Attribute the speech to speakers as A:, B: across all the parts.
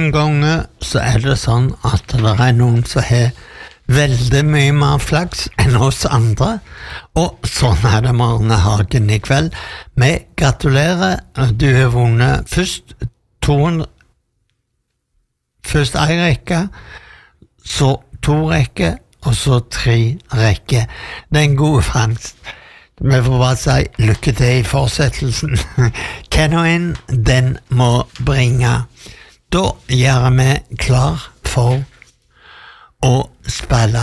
A: Noen ganger så det sånn at det noen som har veldig mye mer flaks enn oss andre, og sånn det med Arne Hagen i kveld. Vi gratulerer, du har vunnet først 200, først en rekke, så 2 rekker, og så 3 rekker. Det en god fangst. Vi får bare si lykke til i fortsettelsen. Hva nå enn den må bringe. Da gjør vi klar for å spille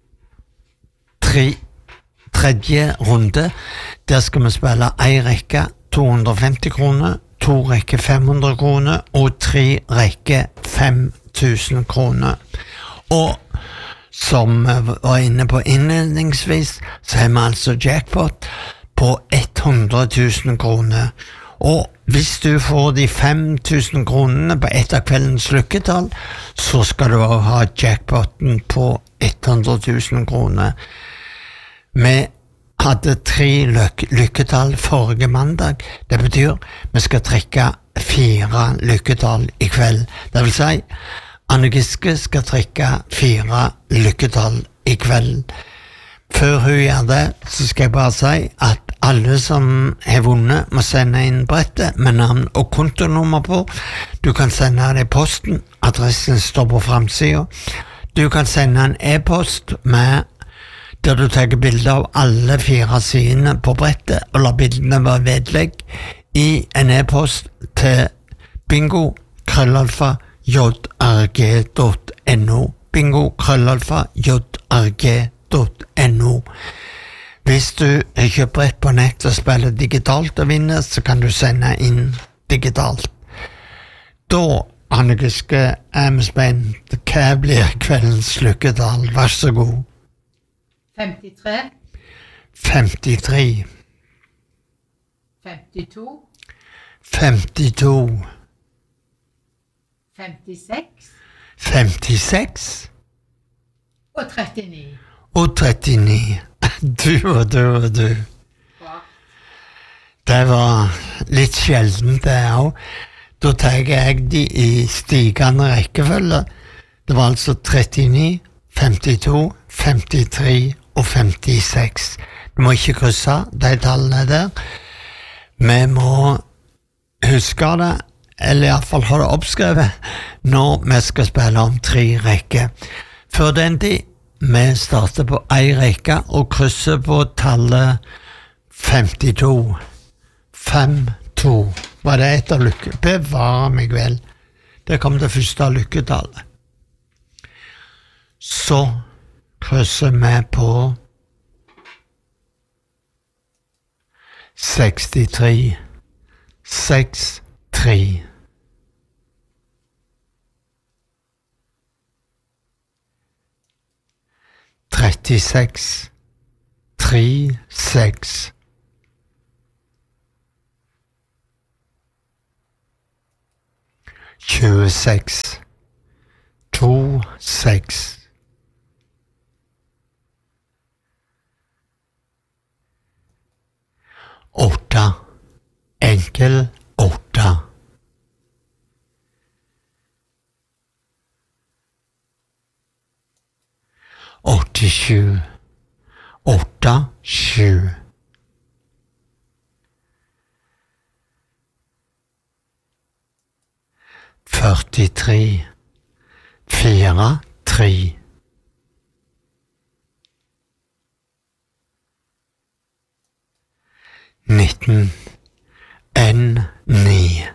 A: tredje runde. Der skal vi spille en rekke 250 kroner, 2 rekker 500 kroner og 3 rekker 5000 kroner. Og som vi var inne på innledningsvis, så har vi altså jackpot på 100 000 kroner. Og hvis du får de 5000 kronene på et av kveldens lykketall, så skal du også ha jackpoten på 100 000 kroner. Vi hadde 3 lykketall forrige mandag. Det betyr vi skal trekke 4 lykketall i kveld. Det vil si, Anne Giske skal trekke 4 lykketall i kveld. Før hun gjør det, så skal jeg bare si at alle som har vunnet må sende inn brettet med navn og kontonummer på. Du kan sende det i posten, adressen står på framsiden. Du kan sende en e-post med der du tar bilder av alle 4 sidene på brettet og la bildene være vedlegg i en e-post til bingo@jrg.no bingo@jrg.no. Hvis du kjøper brett på nett og spiller digitalt og vinner, så kan du sende inn digitalt. Da, Anne Giske, vi spent. Hva blir kveldens lykketall? Vær så god.
B: 53
A: 53
B: 52
A: 52
B: 56
A: 56
B: og 39.
A: og 39. Du og du og du.
B: Bra.
A: Det var litt sjelden det også. Da tar jeg de i stigende rekkefølge. Det var altså 39, 52, 53 og 56. Du må ikke krysse de tallene der. Vi må huske det, eller i hvert fall ha det oppskrevet, når vi skal spille om 3 rekker. Før den tid, vi starter på 1 rekke og krysser på tallet 52. 5-2. Var det et av lykke? Bevare meg vel. Det kom det første lykketallet. Så krysser vi på 63. 6-3. 36. 3-6. 26. 2-6. 8. Enkel 8. 87. 8-7. 43. 4-3. 19. 1-9.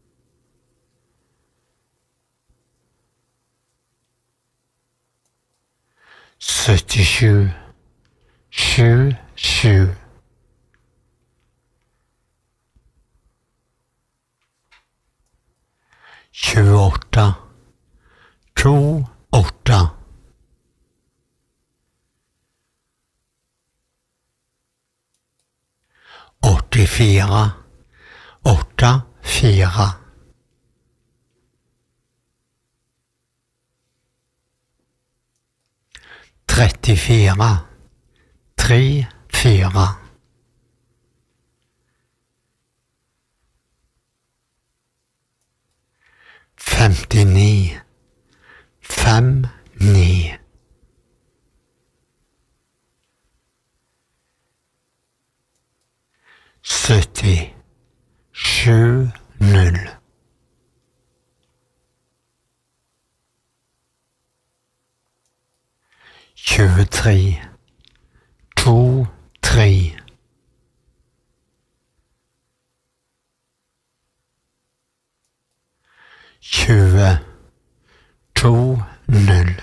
A: 77. 7-7. 28. 2-8. 84. 8-4. 34. 3-4. 5-4. 59 59 70 70 23 23 20 20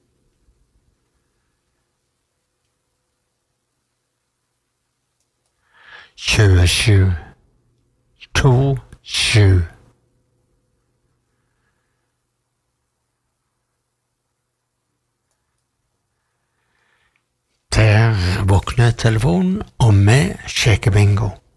A: 27 27 Der våkner telefonen, og vi sjekker bingo.